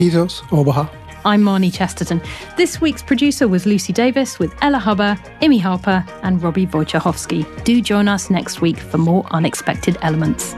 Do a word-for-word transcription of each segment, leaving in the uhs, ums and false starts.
Idos Obaha. I'm Marnie Chesterton. This week's producer was Lucy Davis with Ella Hubber, Imi Harper and Robbie Wojciechowski. Do join us next week for more Unexpected Elements.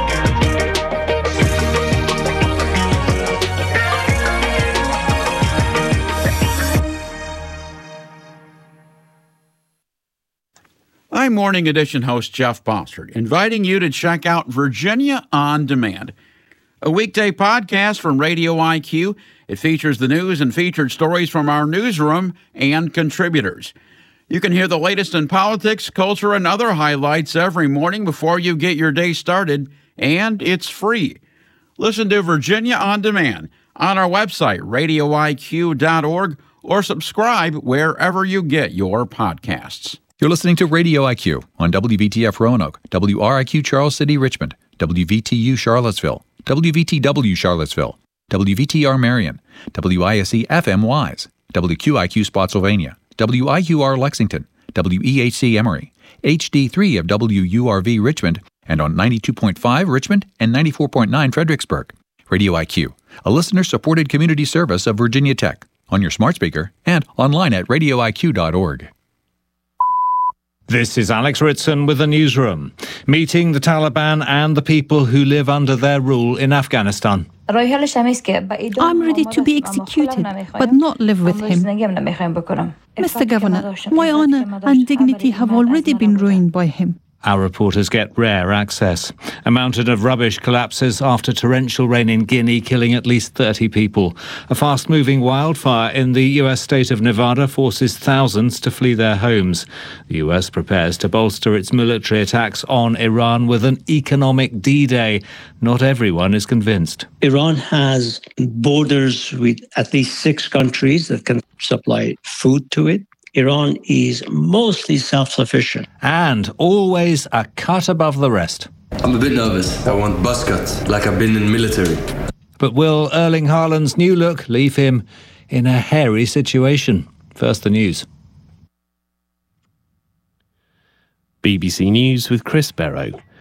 I'm Morning Edition host Jeff Bossert, inviting you to check out Virginia On Demand, a weekday podcast from Radio I Q. It features the news and featured stories from our newsroom and contributors. You can hear the latest in politics, culture, and other highlights every morning before you get your day started, and it's free. Listen to Virginia On Demand on our website, radio I Q dot org, or subscribe wherever you get your podcasts. You're listening to Radio I Q on W V T F Roanoke, W R I Q Charles City Richmond, W V T U Charlottesville, W V T W Charlottesville, W V T R Marion, W I S E F M Wise, W Q I Q Spotsylvania, W I Q R Lexington, W E H C Emory, H D three of W U R V Richmond, and on ninety-two point five Richmond and ninety-four point nine Fredericksburg. Radio I Q, a listener-supported community service of Virginia Tech, on your smart speaker and online at radio I Q dot org. This is Alex Ritson with the newsroom. Meeting the Taliban and the people who live under their rule in Afghanistan. I'm ready to be executed, but not live with him. Mister Governor, my honor and dignity have already been ruined by him. Our reporters get rare access. A mountain of rubbish collapses after torrential rain in Guinea, killing at least thirty people. A fast-moving wildfire in the U S state of Nevada forces thousands to flee their homes. The U S prepares to bolster its military attacks on Iran with an economic D-Day. Not everyone is convinced. Iran has borders with at least six countries that can supply food to it. Iran is mostly self-sufficient. And always a cut above the rest. I'm a bit nervous. I want buzz cuts, like I've been in the military. But will Erling Haaland's new look leave him in a hairy situation? First, the news. B B C News with Chris Barrow.